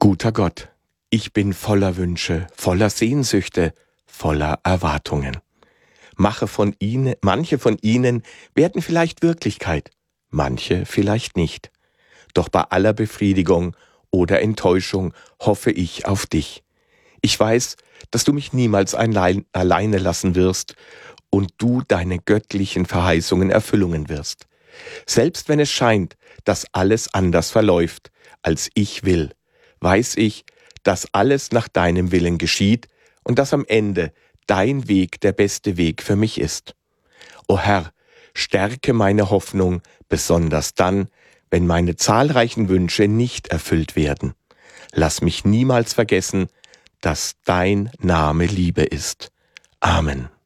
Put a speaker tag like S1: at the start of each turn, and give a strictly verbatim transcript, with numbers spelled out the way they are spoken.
S1: Guter Gott, ich bin voller Wünsche, voller Sehnsüchte, voller Erwartungen. Mache von ihnen, manche von ihnen werden vielleicht Wirklichkeit, manche vielleicht nicht. Doch bei aller Befriedigung oder Enttäuschung hoffe ich auf dich. Ich weiß, dass du mich niemals allein, alleine lassen wirst und du deine göttlichen Verheißungen Erfüllungen wirst. Selbst wenn es scheint, dass alles anders verläuft, als ich will, weiß ich, dass alles nach deinem Willen geschieht und dass am Ende dein Weg der beste Weg für mich ist. O Herr, stärke meine Hoffnung, besonders dann, wenn meine zahlreichen Wünsche nicht erfüllt werden. Lass mich niemals vergessen, dass dein Name Liebe ist. Amen.